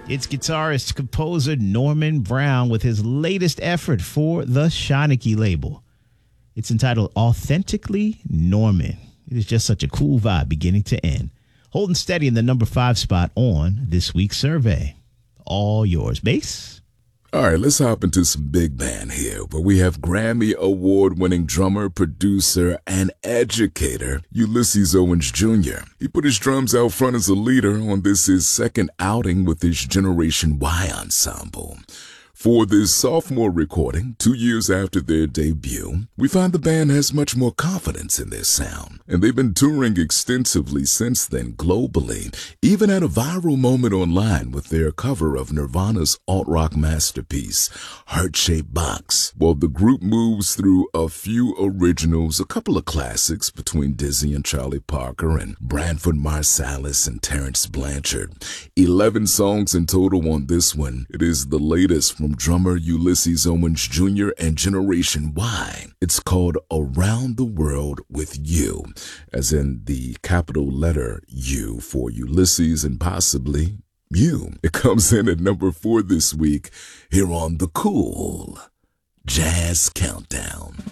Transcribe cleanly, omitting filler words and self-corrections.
It's guitarist composer Norman Brown with his latest effort for the Shanachie label. It's entitled Authentically Norman. It is just such a cool vibe beginning to end. Holding steady in the number 5 spot on this week's survey. All yours, Bass. All right, let's hop into some big band here, where we have Grammy award-winning drummer, producer, and educator Ulysses Owens Jr. He put his drums out front as a leader on his second outing with his Generation Y ensemble. For this sophomore recording, 2 years after their debut, we find the band has much more confidence in their sound, and they've been touring extensively since then globally, even at a viral moment online with their cover of Nirvana's alt-rock masterpiece, Heart-Shaped Box, while the group moves through a few originals, a couple of classics between Dizzy and Charlie Parker and Branford Marsalis and Terrence Blanchard. 11 songs in total on this one. It is the latest from drummer Ulysses Owens Jr. and Generation Y. It's called Around the World with You, as in the capital letter U for Ulysses and possibly you. It comes in at number 4 this week here on the Cool Jazz Countdown.